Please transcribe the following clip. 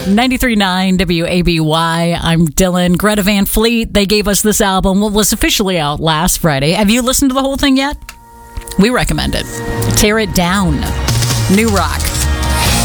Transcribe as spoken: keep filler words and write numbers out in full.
ninety-three point nine W A B Y. I'm Dylan. Greta Van Fleet, they gave us this album. What was officially out last Friday. Have you listened to the whole thing yet? We recommend it. Tear It Down. New rock.